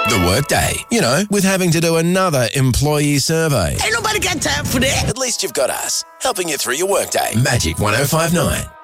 The workday, you know, with having to do another employee survey. Ain't nobody got time for that. At least you've got us, helping you through your workday. Magic 105.9.